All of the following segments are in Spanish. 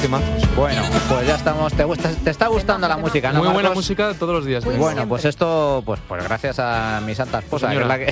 temazos. Bueno, pues ya estamos. ¿Te está gustando la música, no, Muy buena Marcos? música todos los días. Bueno, pues esto, pues gracias a mi santa esposa, que es la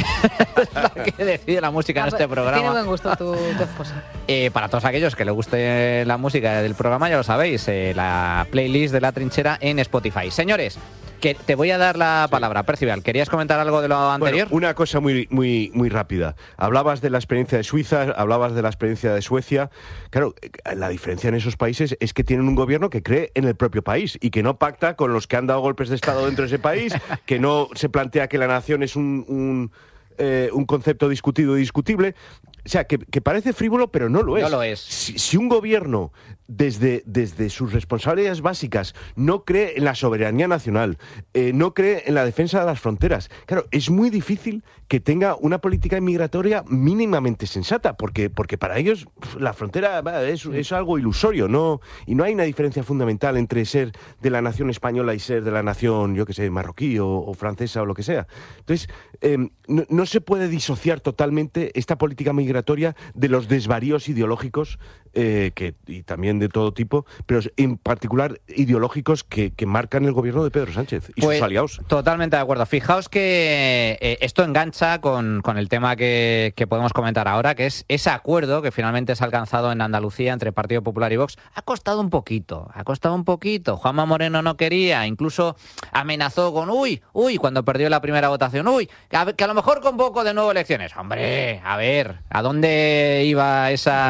que decide la música en este programa. Tiene buen gusto tu esposa. Para todos aquellos que les guste la música del programa, ya lo sabéis, la playlist de La Trinchera en Spotify. Señores, que te voy a dar la palabra. Percival, ¿querías comentar algo de lo anterior? Bueno, una cosa muy rápida. Hablabas de la experiencia de Suiza, hablabas de la experiencia de Suecia. Claro, la diferencia en esos países es que tienen un gobierno que cree en el propio país y que no pacta con los que han dado golpes de Estado dentro de ese país, que no se plantea que la nación es un concepto discutido y discutible. O sea, que parece frívolo, pero no lo es. No lo es. Si un gobierno, desde sus responsabilidades básicas, no cree en la soberanía nacional, no cree en la defensa de las fronteras, claro, es muy difícil que tenga una política inmigratoria mínimamente sensata, porque para ellos la frontera es algo ilusorio, ¿no? Y no hay una diferencia fundamental entre ser de la nación española y ser de la nación, yo qué sé, marroquí o francesa o lo que sea. Entonces, no se puede disociar totalmente esta política migratoria de los desvaríos ideológicos y también de todo tipo, pero en particular ideológicos que marcan el gobierno de Pedro Sánchez y sus aliados. Totalmente de acuerdo. Fijaos que esto engancha con el tema que podemos comentar ahora, que es ese acuerdo que finalmente se ha alcanzado en Andalucía entre Partido Popular y Vox. Ha costado un poquito. Juanma Moreno no quería, incluso amenazó con cuando perdió la primera votación, que a lo mejor convoco de nuevo elecciones. Hombre, a ver, ¿a dónde iba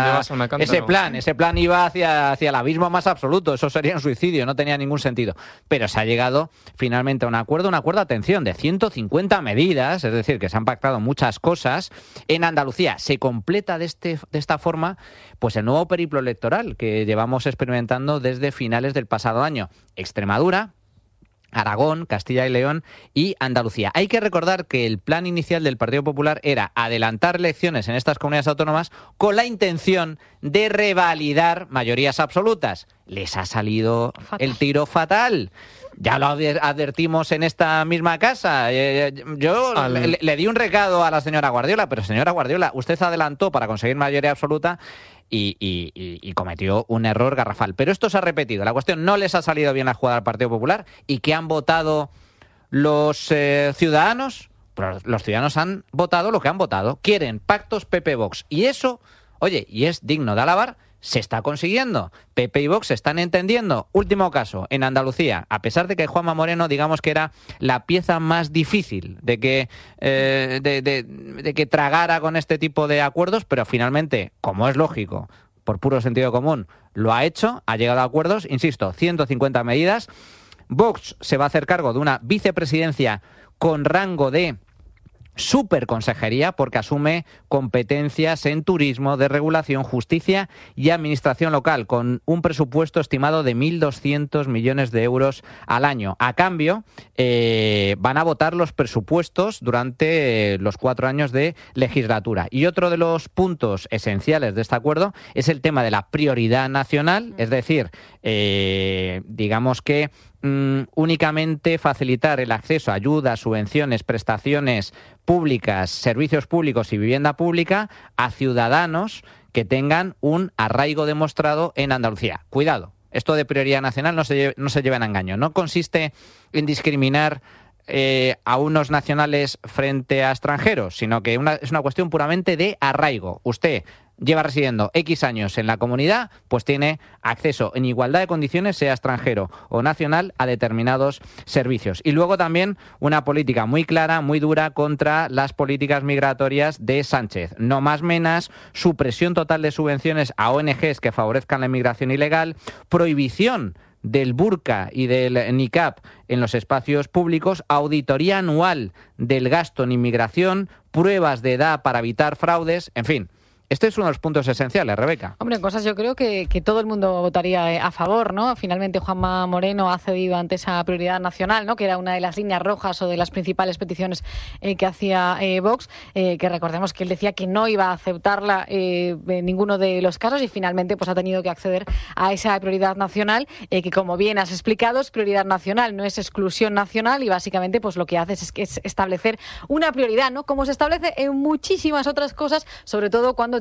ese plan? Ese plan iba hacia el abismo más absoluto. Eso sería un suicidio, no tenía ningún sentido. Pero se ha llegado finalmente a un acuerdo, atención, de 150 medidas, es decir, que se han pactado muchas cosas. En Andalucía se completa de esta forma pues el nuevo periplo electoral que llevamos experimentando desde finales del pasado año. Extremadura, Aragón, Castilla y León y Andalucía. Hay que recordar que el plan inicial del Partido Popular era adelantar elecciones en estas comunidades autónomas con la intención de revalidar mayorías absolutas. Les ha salido el tiro fatal. Ya lo advertimos en esta misma casa. Yo le di un recado a la señora Guardiola, pero señora Guardiola, usted adelantó para conseguir mayoría absoluta y cometió un error garrafal. Pero esto se ha repetido. La cuestión, no les ha salido bien la jugada al Partido Popular. ¿Y qué han votado los ciudadanos? Pues los ciudadanos han votado lo que han votado. Quieren pactos PP-Vox. Y eso, oye, y es digno de alabar, se está consiguiendo. PP y Vox se están entendiendo. Último caso, en Andalucía, a pesar de que Juanma Moreno, digamos que era la pieza más difícil de que tragara con este tipo de acuerdos, pero finalmente, como es lógico, por puro sentido común, lo ha hecho, ha llegado a acuerdos, insisto, 150 medidas. Vox se va a hacer cargo de una vicepresidencia con rango de superconsejería porque asume competencias en turismo, desregulación, justicia y administración local, con un presupuesto estimado de 1.200 millones de euros al año. A cambio, van a votar los presupuestos durante los 4 años de legislatura. Y otro de los puntos esenciales de este acuerdo es el tema de la prioridad nacional, es decir, digamos que únicamente facilitar el acceso a ayudas, subvenciones, prestaciones públicas, servicios públicos y vivienda pública a ciudadanos que tengan un arraigo demostrado en Andalucía. Cuidado, esto de prioridad nacional no se lleva en engaño. No consiste en discriminar a unos nacionales frente a extranjeros, sino que es una cuestión puramente de arraigo. Usted lleva residiendo X años en la comunidad, pues tiene acceso en igualdad de condiciones, sea extranjero o nacional, a determinados servicios. Y luego también una política muy clara, muy dura contra las políticas migratorias de Sánchez. No más menas, supresión total de subvenciones a ONGs que favorezcan la inmigración ilegal, prohibición del burka y del niqab en los espacios públicos, auditoría anual del gasto en inmigración, pruebas de edad para evitar fraudes, en fin. Este es uno de los puntos esenciales, Rebeca. Hombre, cosas yo creo que todo el mundo votaría a favor, ¿no? Finalmente Juanma Moreno ha cedido ante esa prioridad nacional, ¿no? Que era una de las líneas rojas o de las principales peticiones que hacía Vox, que recordemos que él decía que no iba a aceptarla en ninguno de los casos y finalmente pues ha tenido que acceder a esa prioridad nacional, que como bien has explicado es prioridad nacional, no es exclusión nacional y básicamente pues lo que hace es establecer una prioridad, ¿no? Como se establece en muchísimas otras cosas, sobre todo cuando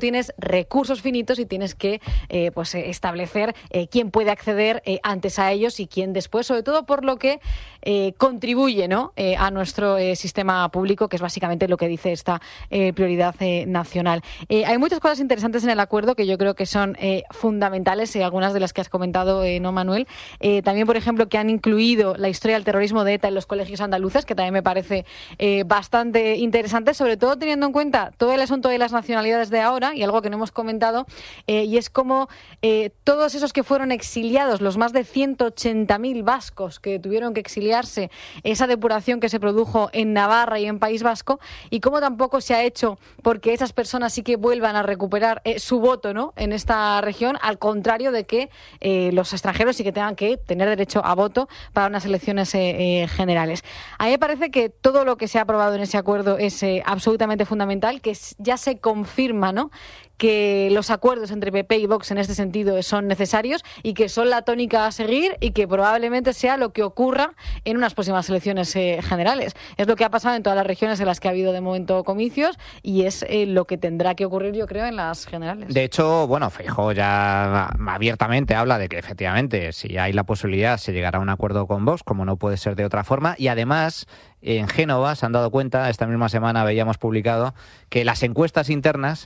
tienes recursos finitos y tienes que establecer quién puede acceder antes a ellos y quién después, sobre todo por lo que contribuye, ¿no?, a nuestro sistema público, que es básicamente lo que dice esta prioridad nacional. Hay muchas cosas interesantes en el acuerdo que yo creo que son fundamentales, algunas de las que has comentado, ¿no, Manuel? También, por ejemplo, que han incluido la historia del terrorismo de ETA en los colegios andaluces, que también me parece bastante interesante, sobre todo teniendo en cuenta todo el asunto de las nacionalidades de ahora, y algo que no hemos comentado, y es como todos esos que fueron exiliados, los más de 180.000 vascos que tuvieron que exiliarse, esa depuración que se produjo en Navarra y en País Vasco, y cómo tampoco se ha hecho porque esas personas sí que vuelvan a recuperar su voto, ¿no?, en esta región, al contrario de que los extranjeros sí que tengan que tener derecho a voto para unas elecciones generales. A mí me parece que todo lo que se ha aprobado en ese acuerdo es absolutamente fundamental, que ya se confirma, ¿no?, que los acuerdos entre PP y Vox en este sentido son necesarios y que son la tónica a seguir y que probablemente sea lo que ocurra en unas próximas elecciones generales. Es lo que ha pasado en todas las regiones en las que ha habido de momento comicios y es lo que tendrá que ocurrir, yo creo, en las generales. De hecho, bueno, Feijóo ya abiertamente habla de que efectivamente, si hay la posibilidad, se llegará a un acuerdo con Vox, como no puede ser de otra forma, y además en Génova se han dado cuenta, esta misma semana veíamos publicado, que las encuestas internas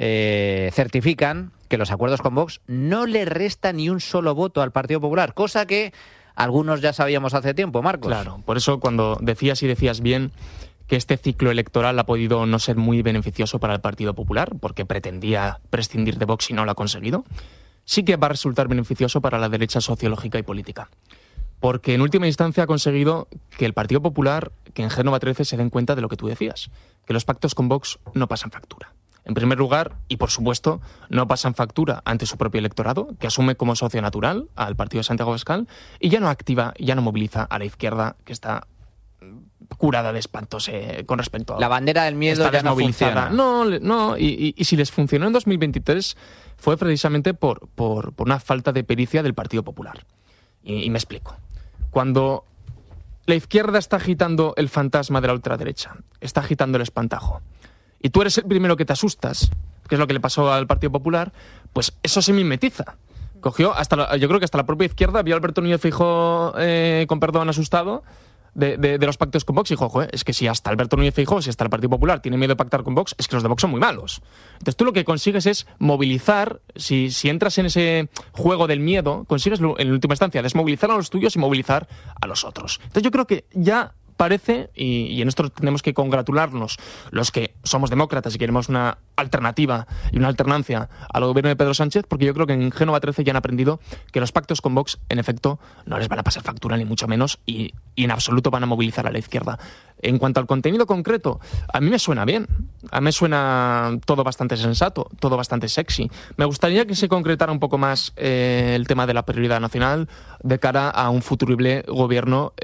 certifican que los acuerdos con Vox no le resta ni un solo voto al Partido Popular, cosa que algunos ya sabíamos hace tiempo, Marcos. Claro, por eso cuando decías bien que este ciclo electoral ha podido no ser muy beneficioso para el Partido Popular, porque pretendía prescindir de Vox y no lo ha conseguido, sí que va a resultar beneficioso para la derecha sociológica y política. Porque en última instancia ha conseguido que el Partido Popular, que en Génova 13 se den cuenta de lo que tú decías, que los pactos con Vox no pasan factura. En primer lugar, y por supuesto, no pasan factura ante su propio electorado, que asume como socio natural al partido de Santiago Abascal, y ya no activa, ya no moviliza a la izquierda, que está curada de espantos con respecto a... La bandera del miedo ya no funciona. No, y si les funcionó en 2023 fue precisamente por una falta de pericia del Partido Popular. Y me explico. Cuando la izquierda está agitando el fantasma de la ultraderecha, está agitando el espantajo, y tú eres el primero que te asustas, que es lo que le pasó al Partido Popular, pues eso se mimetiza. Cogió yo creo que hasta la propia izquierda vio a Alberto Núñez Feijóo, con perdón, asustado de los pactos con Vox y dijo, joder, es que si hasta Alberto Núñez Feijóo, si hasta el Partido Popular tiene miedo de pactar con Vox, es que los de Vox son muy malos. Entonces tú lo que consigues es movilizar, si entras en ese juego del miedo, consigues en última instancia desmovilizar a los tuyos y movilizar a los otros. Entonces yo creo que ya parece, y en esto tenemos que congratularnos los que somos demócratas y queremos una alternativa y una alternancia al gobierno de Pedro Sánchez, porque yo creo que en Génova 13 ya han aprendido que los pactos con Vox, en efecto, no les van a pasar factura ni mucho menos y en absoluto van a movilizar a la izquierda. En cuanto al contenido concreto, a mí me suena bien, a mí me suena todo bastante sensato, todo bastante sexy. Me gustaría que se concretara un poco más el tema de la prioridad nacional de cara a un futurible gobierno,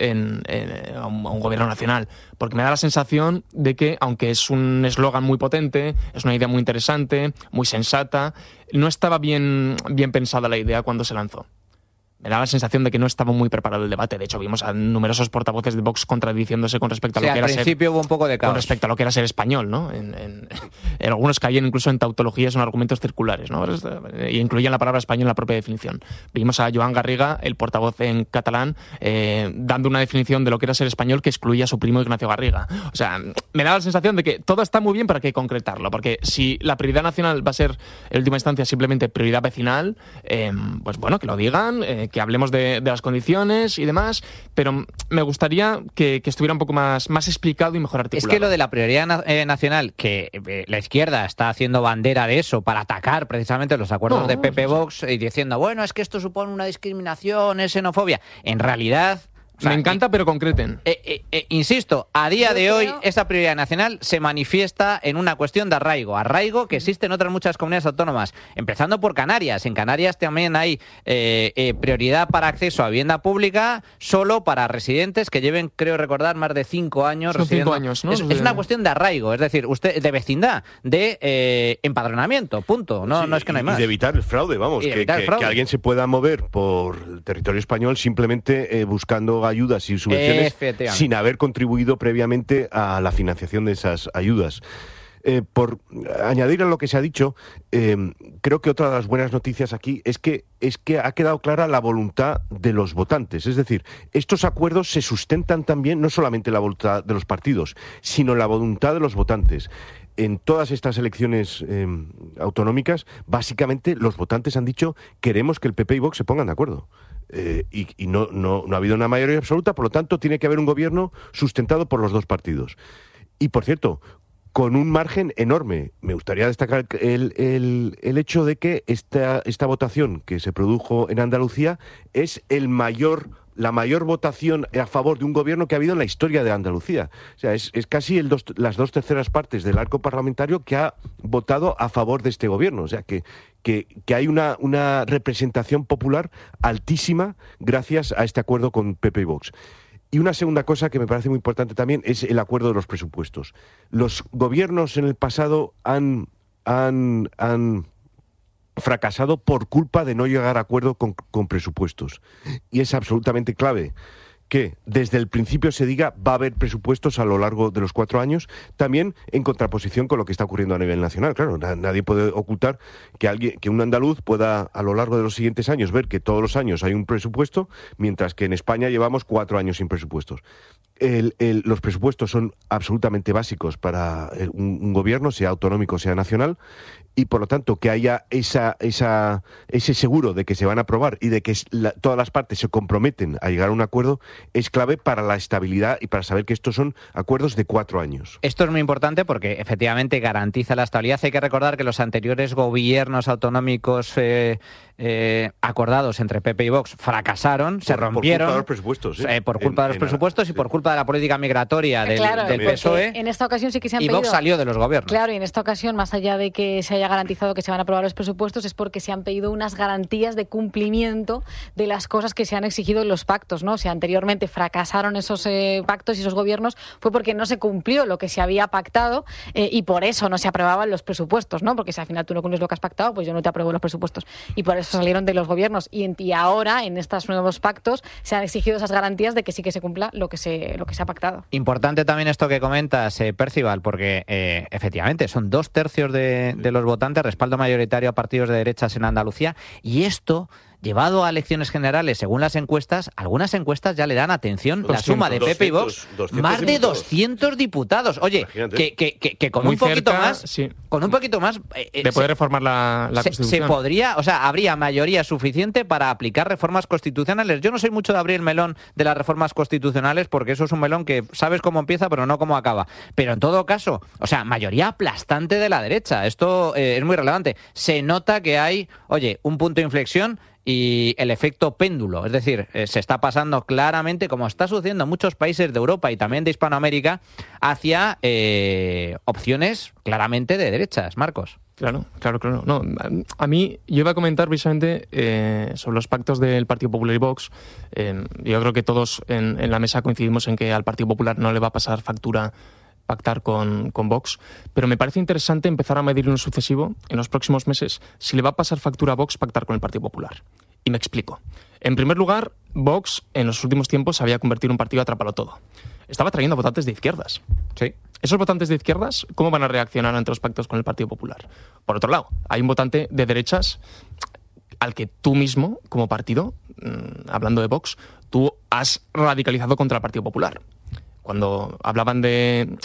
a un gobierno nacional, porque me da la sensación de que, aunque es un eslogan muy potente, es una idea muy interesante, muy sensata, no estaba bien pensada la idea cuando se lanzó. Me da la sensación de que no estaba muy preparado el debate. De hecho, vimos a numerosos portavoces de Vox contradiciéndose con respecto a lo que era ser... al principio hubo un poco de caos. Con respecto a lo que era ser español, ¿no? En algunos caían incluso en tautologías, en argumentos circulares, ¿no? Y incluían la palabra español en la propia definición. Vimos a Joan Garriga, el portavoz en catalán, dando una definición de lo que era ser español que excluía a su primo Ignacio Garriga. O sea, me da la sensación de que todo está muy bien, pero hay que concretarlo. Porque si la prioridad nacional va a ser, en última instancia, simplemente prioridad vecinal, pues bueno, que lo digan, que hablemos de las condiciones y demás, pero me gustaría que estuviera un poco más explicado y mejor articulado. Es que lo de la prioridad nacional, que la izquierda está haciendo bandera de eso para atacar precisamente los acuerdos de PP-Vox y diciendo, bueno, es que esto supone una discriminación, es xenofobia. En realidad... O sea, me encanta, pero concreten. Insisto, a día de hoy esa prioridad nacional se manifiesta en una cuestión de arraigo que existe en otras muchas comunidades autónomas, empezando por Canarias. En Canarias también hay prioridad para acceso a vivienda pública solo para residentes que lleven, creo recordar, más de 5 años. Son 5 años, ¿no? Es una cuestión de arraigo, es decir, de vecindad, de empadronamiento, punto. No es que no hay más. Y de evitar el fraude, vamos, que alguien se pueda mover por el territorio español simplemente buscando ayudas y subvenciones sin haber contribuido previamente a la financiación de esas ayudas. Por añadir a lo que se ha dicho, creo que otra de las buenas noticias aquí es que ha quedado clara la voluntad de los votantes. Es decir, estos acuerdos se sustentan también no solamente en la voluntad de los partidos, sino en la voluntad de los votantes. En todas estas elecciones autonómicas, básicamente los votantes han dicho: queremos que el PP y Vox se pongan de acuerdo. Y no ha habido una mayoría absoluta, por lo tanto tiene que haber un gobierno sustentado por los dos partidos. Y por cierto, con un margen enorme. Me gustaría destacar el hecho de que esta votación que se produjo en Andalucía es la mayor votación a favor de un gobierno que ha habido en la historia de Andalucía. O sea, es casi las 2/3 partes del arco parlamentario que ha votado a favor de este gobierno. O sea, que hay una representación popular altísima gracias a este acuerdo con PP y Vox. Y una segunda cosa que me parece muy importante también es el acuerdo de los presupuestos. Los gobiernos en el pasado han fracasado por culpa de no llegar a acuerdo con presupuestos. Y es absolutamente clave que desde el principio se diga: va a haber presupuestos a lo largo de los 4 años, también en contraposición con lo que está ocurriendo a nivel nacional. Claro, nadie puede ocultar que un andaluz pueda a lo largo de los siguientes años ver que todos los años hay un presupuesto, mientras que en España llevamos 4 años sin presupuestos. Los presupuestos son absolutamente básicos para un gobierno, sea autonómico, sea nacional, y por lo tanto que haya ese seguro de que se van a aprobar y de que todas las partes se comprometen a llegar a un acuerdo es clave para la estabilidad y para saber que estos son acuerdos de 4 años. Esto es muy importante porque efectivamente garantiza la estabilidad. Hay que recordar que los anteriores gobiernos autonómicos acordados entre PP y Vox fracasaron, se rompieron. Por culpa de los presupuestos. Por culpa de los presupuestos y por culpa de la política migratoria del PSOE. En esta ocasión sí que se han y pedido, Vox salió de los gobiernos. Claro, y en esta ocasión, más allá de que se haya garantizado que se van a aprobar los presupuestos, es porque se han pedido unas garantías de cumplimiento de las cosas que se han exigido en los pactos, ¿no? O sea, anteriormente fracasaron esos pactos y esos gobiernos fue porque no se cumplió lo que se había pactado y por eso no se aprobaban los presupuestos, ¿no? Porque si al final tú no cumples lo que has pactado, pues yo no te apruebo los presupuestos. Y por eso salieron de los gobiernos. Y ahora, en estos nuevos pactos, se han exigido esas garantías de que sí que se cumpla lo que se ha pactado. Importante también esto que comentas, Percival, porque efectivamente son 2/3 de los votantes, respaldo mayoritario a partidos de derechas en Andalucía, y esto, llevado a elecciones generales, según las encuestas, algunas encuestas ya le dan atención, 200, la suma de PP y Vox, 200 más de 200 diputados. Oye, que con muy un poquito cerca, más, sí, con un poquito más de poder reformar la Constitución. Se podría, o sea, habría mayoría suficiente para aplicar reformas constitucionales. Yo no soy mucho de abrir el melón de las reformas constitucionales porque eso es un melón que sabes cómo empieza pero no cómo acaba. Pero en todo caso, o sea, mayoría aplastante de la derecha. Esto es muy relevante. Se nota que hay, oye, un punto de inflexión y el efecto péndulo, es decir, se está pasando claramente, como está sucediendo en muchos países de Europa y también de Hispanoamérica, hacia opciones claramente de derechas, Marcos. Claro. No, a mí, yo iba a comentar precisamente sobre los pactos del Partido Popular y Vox. Yo creo que todos en la mesa coincidimos en que al Partido Popular no le va a pasar factura pactar con Vox, pero me parece interesante empezar a medir en lo sucesivo, en los próximos meses, si le va a pasar factura a Vox pactar con el Partido Popular. Y me explico. En primer lugar, Vox en los últimos tiempos se había convertido en un partido atrápalo todo. Estaba trayendo votantes de izquierdas. Sí. Esos votantes de izquierdas, ¿cómo van a reaccionar ante los pactos con el Partido Popular? Por otro lado, hay un votante de derechas al que tú mismo, como partido, hablando de Vox, tú has radicalizado contra el Partido Popular. Cuando hablaban de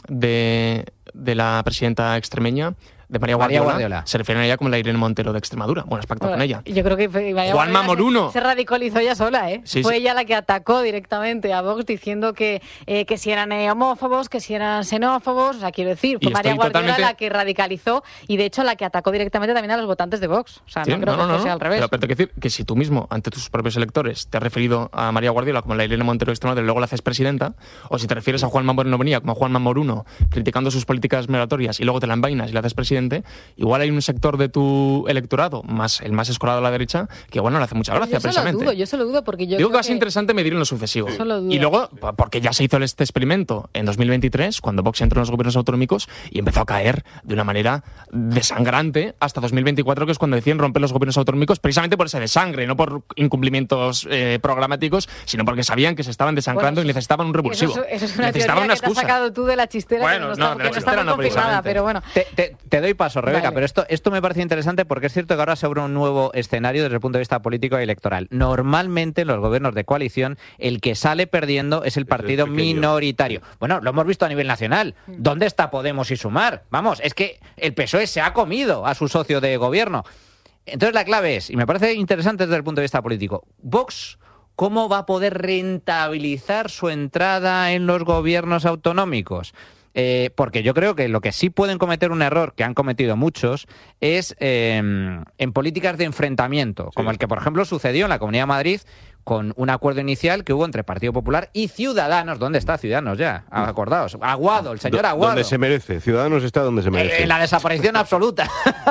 la presidenta extremeña, de María Guardiola, se refieren a ella como la Irene Montero de Extremadura. Bueno, has pactado con ella. Yo creo que Juanma Moruno se radicalizó ella sola, ¿eh? Sí, fue ella la que atacó directamente a Vox diciendo que si eran homófobos, que si eran xenófobos, o sea, quiero decir, fue María Guardiola la que radicalizó y de hecho la que atacó directamente también a los votantes de Vox. O sea, sí, no creo que fuese al revés. Pero te quiero decir que si tú mismo, ante tus propios electores, te has referido a María Guardiola como la Irene Montero de Extremadura y luego la haces presidenta, o si te refieres a Juanma Moruno, como a Juanma Moruno, criticando sus políticas migratorias y luego te la envainas y la haces presidenta, evidente, igual hay un sector de tu electorado, el más escolado a la derecha, que bueno, le hace mucha gracia, precisamente. Yo solo dudo porque yo digo creo que va a ser interesante medir en lo sucesivo. Y luego, porque ya se hizo este experimento en 2023, cuando Vox entró en los gobiernos autonómicos y empezó a caer de una manera desangrante hasta 2024, que es cuando deciden romper los gobiernos autonómicos, precisamente por ese desangre, no por incumplimientos programáticos, sino porque sabían que se estaban desangrando y necesitaban un revulsivo. Eso es una necesitaban teoría que te has sacado tú de la chistera, bueno, que no está no, confirmada, pero bueno. Te doy paso, Rebeca, Vale. pero esto me parece interesante porque es cierto que ahora se abre un nuevo escenario desde el punto de vista político y electoral. Normalmente en los gobiernos de coalición el que sale perdiendo es el partido minoritario. Bueno, lo hemos visto a nivel nacional. ¿Dónde está Podemos y Sumar? Vamos, es que el PSOE se ha comido a su socio de gobierno. Entonces la clave es, y me parece interesante desde el punto de vista político, Vox, ¿cómo va a poder rentabilizar su entrada en los gobiernos autonómicos? Porque yo creo que lo que sí pueden cometer un error, que han cometido muchos, es en políticas de enfrentamiento, como el que, por ejemplo, sucedió en la Comunidad de Madrid con un acuerdo inicial que hubo entre Partido Popular y Ciudadanos. ¿Dónde está Ciudadanos ya? Acordaos. Aguado, el señor Aguado. Donde se merece. Ciudadanos está donde se merece. En la desaparición absoluta.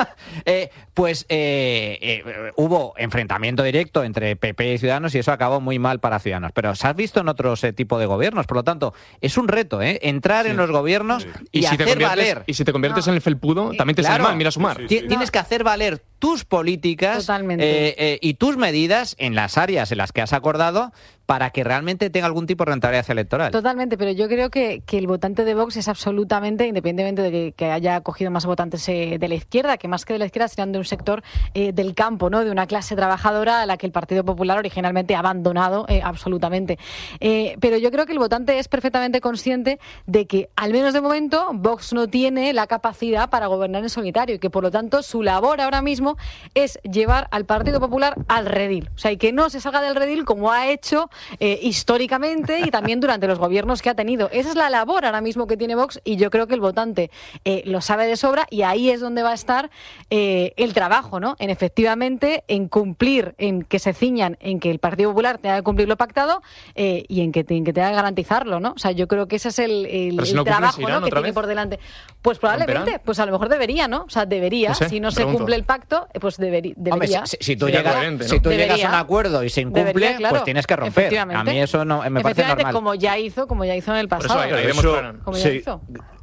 Hubo enfrentamiento directo entre PP y Ciudadanos y eso acabó muy mal para Ciudadanos. Pero se ha visto en otros tipos de gobiernos. Por lo tanto, es un reto, entrar en los gobiernos y hacer valer. Y si te conviertes en el felpudo, también te sale mal. Mira Sumar. Tienes que hacer valer tus políticas y tus medidas en las áreas en las que has acordado para que realmente tenga algún tipo de rentabilidad electoral. Totalmente, pero yo creo que el votante de Vox es absolutamente, independientemente de que haya cogido más votantes de la izquierda, que más que de la izquierda serían de un sector del campo, ¿no? De una clase trabajadora a la que el Partido Popular originalmente ha abandonado absolutamente. Pero yo creo que el votante es perfectamente consciente de que, al menos de momento, Vox no tiene la capacidad para gobernar en solitario y que, por lo tanto, su labor ahora mismo es llevar al Partido Popular al redil. O sea, y que no se salga del redil como ha hecho históricamente y también durante los gobiernos que ha tenido. Esa es la labor ahora mismo que tiene Vox y yo creo que el votante lo sabe de sobra y ahí es donde va a estar el trabajo, ¿no? En efectivamente, en cumplir, en que se ciñan, en que el Partido Popular tenga que cumplir lo pactado y en que tenga que garantizarlo, ¿no? O sea, yo creo que ese es el no trabajo, Irán, ¿no? que tiene por delante. Pues probablemente, pues a lo mejor debería, ¿no? O sea, debería, no sé, si no se pregunto. cumple el pacto, pues debería. Hombre, si tú Sería llegas, coherente, ¿no? si tú llegas Debería. a un acuerdo y se incumple, Debería, claro. pues tienes que romper. A mí eso no me parece Efectivamente, normal. como ya hizo en el Por eso pasado. ahí demostraron. Como ya hizo.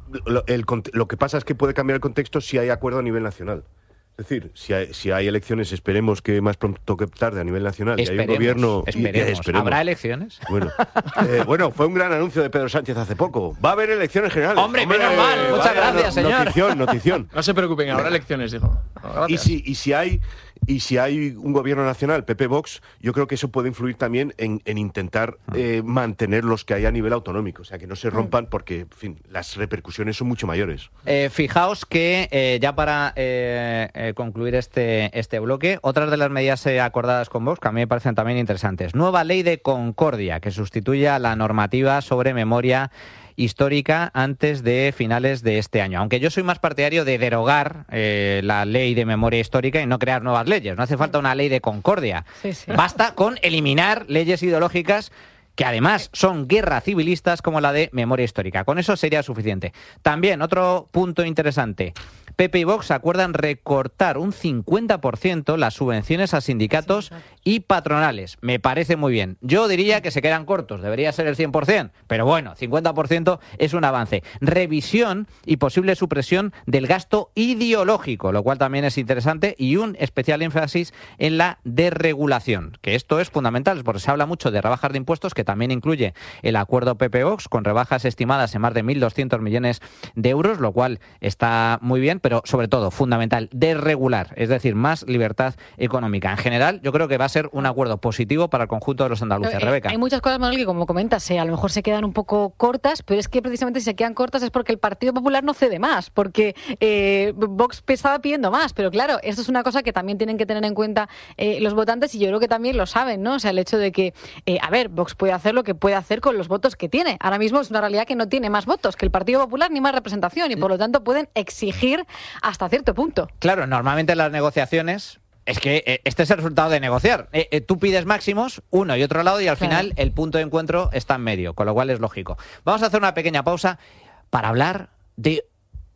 Lo que pasa es que puede cambiar el contexto si hay acuerdo a nivel nacional. Es decir, si hay elecciones, esperemos que más pronto que tarde a nivel nacional y hay un gobierno... Esperemos. ¿Habrá elecciones? Bueno, fue un gran anuncio de Pedro Sánchez hace poco. Va a haber elecciones generales. Hombre, menos mal. Muchas gracias, señor. Notición. No se preocupen, habrá elecciones, dijo. Y si hay un gobierno nacional, PP-Vox, yo creo que eso puede influir también en intentar mantener los que hay a nivel autonómico. O sea, que no se rompan porque, en fin, las repercusiones son mucho mayores. Fijaos que, ya para concluir este bloque, otras de las medidas acordadas con Vox, que a mí me parecen también interesantes. Nueva ley de concordia, que sustituye a la normativa sobre memoria histórica antes de finales de este año. Aunque yo soy más partidario de derogar la ley de memoria histórica y no crear nuevas leyes. No hace falta una ley de concordia. Sí, sí. Basta con eliminar leyes ideológicas que además son guerra civilistas como la de memoria histórica. Con eso sería suficiente. También, otro punto interesante. PP y Vox acuerdan recortar un 50% las subvenciones a sindicatos y patronales. Me parece muy bien. Yo diría que se quedan cortos, debería ser el 100%, pero bueno, 50% es un avance. Revisión y posible supresión del gasto ideológico, lo cual también es interesante, y un especial énfasis en la desregulación, que esto es fundamental, porque se habla mucho de rebajas de impuestos, que también incluye el acuerdo PP-Vox, con rebajas estimadas en más de 1.200 millones de euros, lo cual está muy bien, pero sobre todo, fundamental, desregular, es decir, más libertad económica. En general, yo creo que va a ser un acuerdo positivo para el conjunto de los andaluces. Rebeca. Hay muchas cosas, Manuel, que como comentas, a lo mejor se quedan un poco cortas, pero es que precisamente si se quedan cortas es porque el Partido Popular no cede más, porque Vox estaba pidiendo más, pero claro, esto es una cosa que también tienen que tener en cuenta los votantes y yo creo que también lo saben, ¿no? O sea, el hecho de que, Vox puede hacer lo que puede hacer con los votos que tiene. Ahora mismo es una realidad que no tiene más votos que el Partido Popular ni más representación y por lo tanto pueden exigir hasta cierto punto. Claro, normalmente las negociaciones... Es que este es el resultado de negociar. Tú pides máximos, uno y otro lado, y al final el punto de encuentro está en medio, con lo cual es lógico. Vamos a hacer una pequeña pausa para hablar de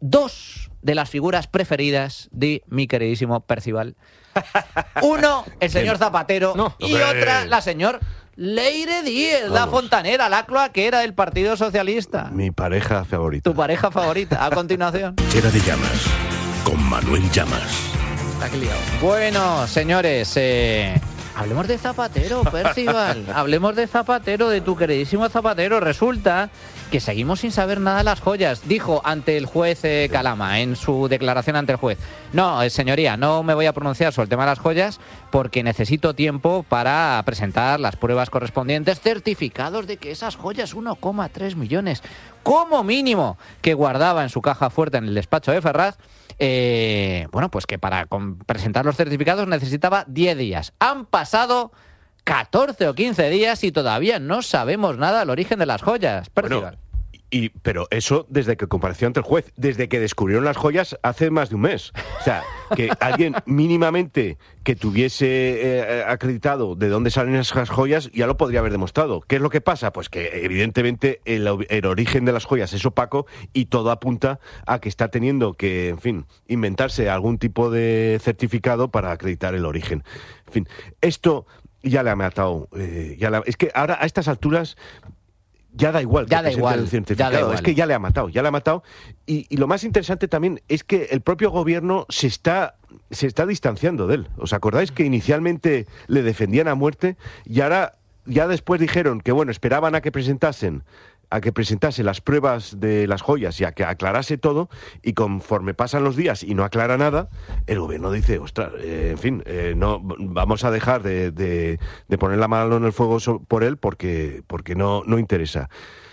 dos de las figuras preferidas de mi queridísimo Percival. Uno, el señor Zapatero, y otra, la señor Leire Díez, la fontanera, la cloaquera del Partido Socialista. Mi pareja favorita. Tu pareja favorita, a continuación. Era de Llamas, con Manuel Llamas. Está aquí liado. Bueno, señores, hablemos de Zapatero, Percival. Hablemos de Zapatero, de tu queridísimo Zapatero. Resulta que seguimos sin saber nada de las joyas. Dijo ante el juez Calama, en su declaración ante el juez: no, señoría, no me voy a pronunciar sobre el tema de las joyas porque necesito tiempo para presentar las pruebas correspondientes, certificados de que esas joyas, 1,3 millones, como mínimo, que guardaba en su caja fuerte en el despacho de Ferraz, bueno, pues que para presentar los certificados necesitaba 10 días. Han pasado 14 o 15 días y todavía no sabemos nada del origen de las joyas. Percival. Pero eso desde que compareció ante el juez, desde que descubrieron las joyas hace más de un mes. O sea, que alguien mínimamente que tuviese acreditado de dónde salen esas joyas ya lo podría haber demostrado. ¿Qué es lo que pasa? Pues que evidentemente el origen de las joyas es opaco y todo apunta a que está teniendo que, en fin, inventarse algún tipo de certificado para acreditar el origen. En fin, esto ya le ha matado. Es que ahora a estas alturas ya da igual. Ya da igual. Es que ya le ha matado. Y lo más interesante también es que el propio gobierno se está distanciando de él. ¿Os acordáis que inicialmente le defendían a muerte y ahora ya después dijeron que, bueno, esperaban a que presentase las pruebas de las joyas y a que aclarase todo, y conforme pasan los días y no aclara nada, el gobierno dice, ostras, en fin, no vamos a dejar de poner la mano en el fuego por él porque no interesa.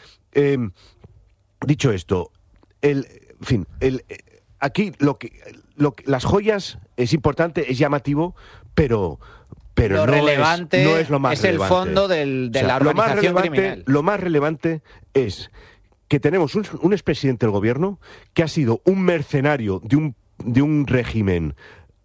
Dicho esto, aquí las joyas es importante, es llamativo, pero lo relevante no es lo más es el relevante. Fondo de la organización criminal. Lo más relevante es que tenemos un expresidente del gobierno que ha sido un mercenario de un régimen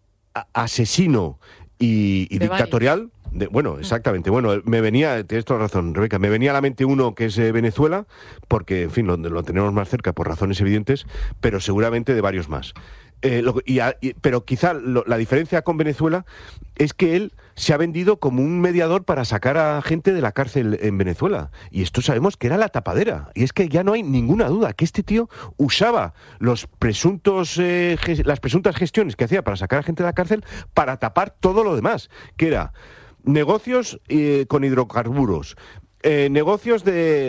asesino y dictatorial. Exactamente. Bueno, tienes toda razón, Rebeca, me venía a la mente uno que es Venezuela, porque, en fin, lo tenemos más cerca por razones evidentes, pero seguramente de varios más. Pero quizá la diferencia con Venezuela es que él se ha vendido como un mediador para sacar a gente de la cárcel en Venezuela. Y esto sabemos que era la tapadera. Y es que ya no hay ninguna duda que este tío usaba las presuntas gestiones que hacía para sacar a gente de la cárcel para tapar todo lo demás, que era negocios con hidrocarburos, negocios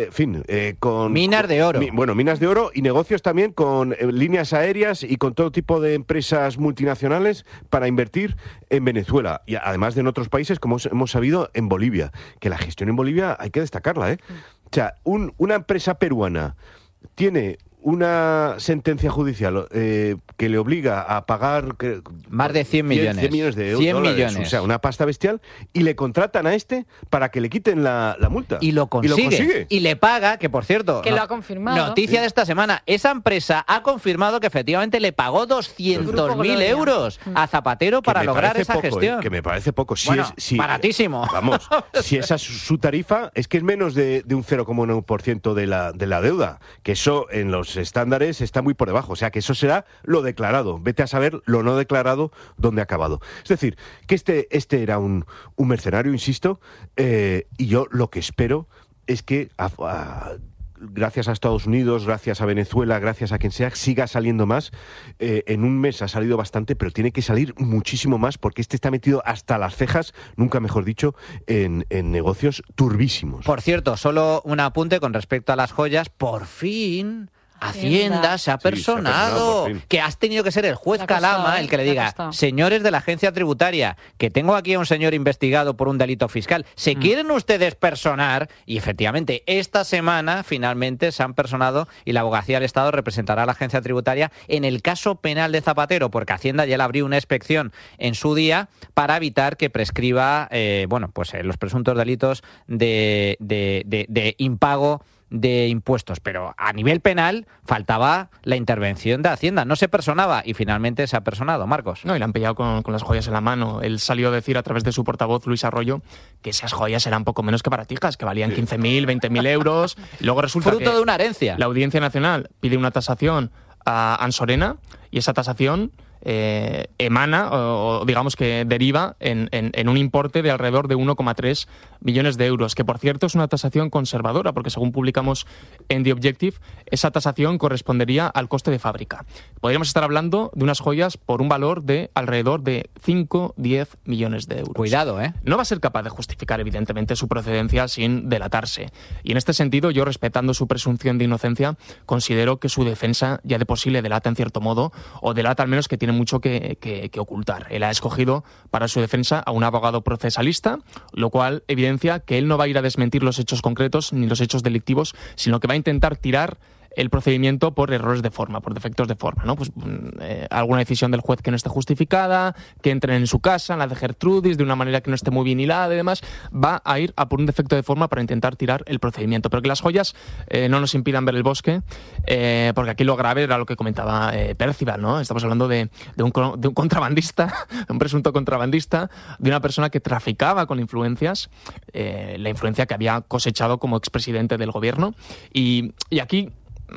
con minas de oro. Minas de oro, y negocios también con líneas aéreas y con todo tipo de empresas multinacionales para invertir en Venezuela, y además de en otros países, como hemos sabido, en Bolivia, que la gestión en Bolivia hay que destacarla, ¿eh? O sea, una empresa peruana tiene una sentencia judicial que le obliga a pagar más de 100 millones. 100 millones de 100 dólares, millones. o sea, una pasta bestial, y le contratan a para que le quiten la multa. Y lo consigue. Y le paga, que por cierto, que lo ha confirmado. Noticia de esta semana, esa empresa ha confirmado que efectivamente le pagó 200.000 euros a Zapatero para lograr esa gestión. Que me parece poco. Baratísimo. Vamos, si esa es su tarifa, es que es menos de un 0,1% de la deuda, que eso en los estándares está muy por debajo, o sea que eso será lo declarado. Vete a saber lo no declarado dónde ha acabado. Es decir, que este era un mercenario, insisto, y yo lo que espero es que gracias a Estados Unidos, gracias a Venezuela, gracias a quien sea, siga saliendo más. En un mes ha salido bastante, pero tiene que salir muchísimo más, porque está metido hasta las cejas, nunca mejor dicho, en negocios turbísimos. Por cierto, solo un apunte con respecto a las joyas. Por fin Hacienda se ha personado, que has tenido que ser el juez Calama el que le diga, señores de la agencia tributaria, que tengo aquí a un señor investigado por un delito fiscal, ¿se quieren ustedes personar? Y efectivamente, esta semana finalmente se han personado y la Abogacía del Estado representará a la agencia tributaria en el caso penal de Zapatero, porque Hacienda ya le abrió una inspección en su día para evitar que prescriba los presuntos delitos de impago de impuestos, pero a nivel penal faltaba la intervención de Hacienda, no se personaba y finalmente se ha personado. Marcos. No, y le han pillado con las joyas en la mano. Él salió a decir a través de su portavoz, Luis Arroyo, que esas joyas eran poco menos que baratijas, que valían 15.000, 20.000 euros. Luego resulta fruto de una herencia. La Audiencia Nacional pide una tasación a Ansorena y esa tasación emana o digamos que deriva en un importe de alrededor de 1,3 millones de euros, que por cierto es una tasación conservadora, porque según publicamos en The Objective, esa tasación correspondería al coste de fábrica. Podríamos estar hablando de unas joyas por un valor de alrededor de 5-10 millones de euros. Cuidado, ¿eh? No va a ser capaz de justificar, evidentemente, su procedencia sin delatarse. Y en este sentido, yo, respetando su presunción de inocencia, considero que su defensa ya de por sí le delata en cierto modo, o delata al menos que tiene mucho que ocultar. Él ha escogido para su defensa a un abogado procesalista, lo cual evidencia que él no va a ir a desmentir los hechos concretos ni los hechos delictivos, sino que va a intentar tirar el procedimiento por errores de forma, por defectos de forma, ¿no? Pues alguna decisión del juez que no esté justificada, que entren en su casa, en la de Gertrudis, de una manera que no esté muy bien hilada y demás, va a ir a por un defecto de forma para intentar tirar el procedimiento. Pero que las joyas no nos impidan ver el bosque, porque aquí lo grave era lo que comentaba Percival, ¿no? Estamos hablando de un contrabandista, de un presunto contrabandista, de una persona que traficaba con influencias, la influencia que había cosechado como expresidente del gobierno. Y aquí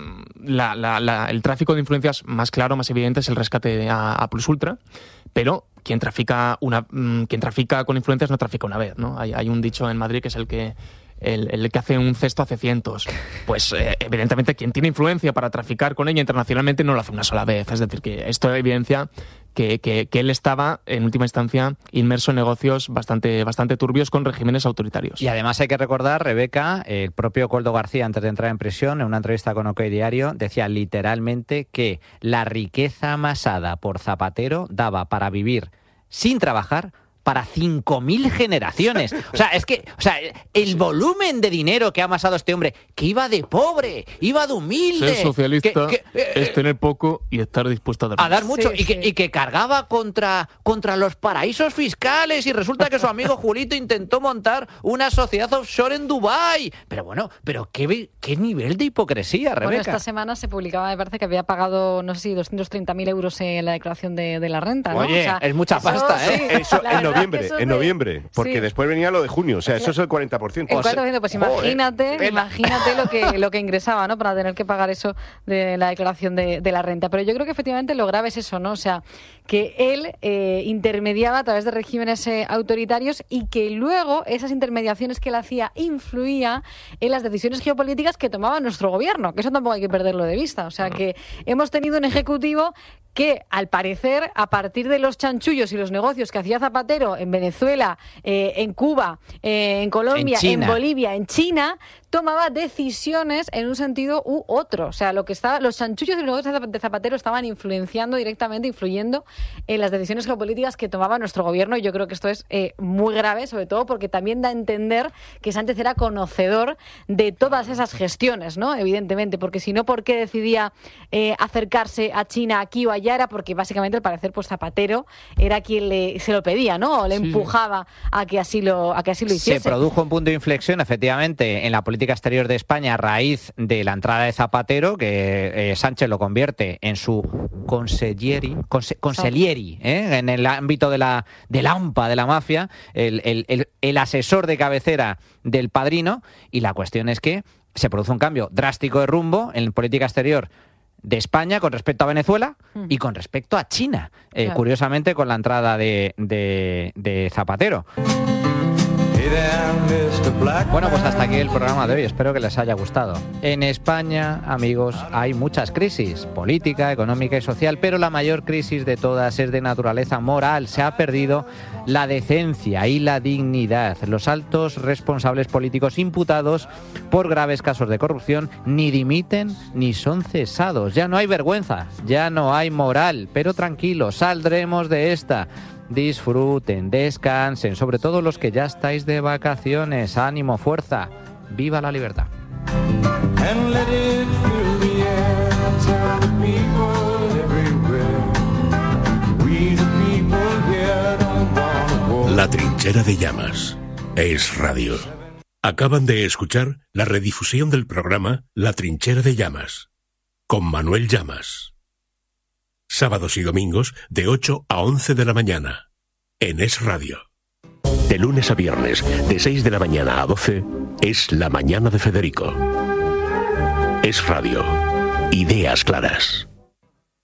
el tráfico de influencias más claro, más evidente es el rescate a Plus Ultra, pero quien trafica con influencias no trafica una vez, ¿no? Hay un dicho en Madrid que es el que hace un cesto hace cientos. Pues evidentemente quien tiene influencia para traficar con ella internacionalmente no lo hace una sola vez. Es decir, que esto evidencia que él estaba, en última instancia, inmerso en negocios bastante turbios con regímenes autoritarios. Y además hay que recordar, Rebeca, el propio Koldo García, antes de entrar en prisión, en una entrevista con OK Diario, decía literalmente que la riqueza amasada por Zapatero daba para vivir sin trabajar para 5.000 generaciones. O sea, el volumen de dinero que ha amasado este hombre, que iba de pobre, iba de humilde. Ser socialista es tener poco y estar dispuesto a dar mucho. Sí, y que cargaba contra los paraísos fiscales, y resulta que su amigo Julito intentó montar una sociedad offshore en Dubái. Pero bueno, qué nivel de hipocresía, Rebeca. Bueno, esta semana se publicaba, me parece, que había pagado, no sé si 230.000 euros en la declaración de la renta, ¿no? Oye, es mucha pasta, ¿eh? Eso en noviembre, porque sí. Después venía lo de junio, o sea, eso es el 40%. El 40%, pues imagínate lo que ingresaba, ¿no? Para tener que pagar eso de la declaración de la renta. Pero yo creo que efectivamente lo grave es eso, ¿no? O sea, que él intermediaba a través de regímenes autoritarios, y que luego esas intermediaciones que él hacía influía en las decisiones geopolíticas que tomaba nuestro gobierno, que eso tampoco hay que perderlo de vista. O sea, que hemos tenido un ejecutivo que, al parecer, a partir de los chanchullos y los negocios que hacía Zapatero en Venezuela, en Cuba, en Colombia, en Bolivia, en China, tomaba decisiones en un sentido u otro. O sea, los chanchullos y los negocios de Zapatero estaban influyendo en las decisiones geopolíticas que tomaba nuestro gobierno, y yo creo que esto es muy grave, sobre todo porque también da a entender que Sánchez era conocedor de todas esas gestiones, ¿no? Evidentemente, porque si no, ¿por qué decidía acercarse a China aquí o allá? Era porque básicamente, al parecer, pues Zapatero era quien se lo pedía, ¿no? O le empujaba a que así lo hiciese. Se produjo un punto de inflexión, efectivamente, en la política exterior de España a raíz de la entrada de Zapatero, que Sánchez lo convierte en su consiglieri, en el ámbito de la AMPA, de la mafia, el asesor de cabecera del padrino, y la cuestión es que se produce un cambio drástico de rumbo en política exterior de España con respecto a Venezuela y con respecto a China, claro. Curiosamente con la entrada de Zapatero. Bueno, pues hasta aquí el programa de hoy. Espero que les haya gustado. En España, amigos, hay muchas crisis, política, económica y social, pero la mayor crisis de todas es de naturaleza moral. Se ha perdido la decencia y la dignidad. Los altos responsables políticos imputados por graves casos de corrupción ni dimiten ni son cesados. Ya no hay vergüenza, ya no hay moral, pero tranquilos, saldremos de esta. Disfruten, descansen, sobre todo los que ya estáis de vacaciones. Ánimo, fuerza, viva la libertad. La Trinchera de Llamas. Es radio. Acaban de escuchar la redifusión del programa La Trinchera de Llamas, con Manuel Llamas. Sábados y domingos de 8 a 11 de la mañana, en Es Radio. De lunes a viernes, de 6 de la mañana a 12, es La Mañana de Federico. Es Radio. Ideas claras.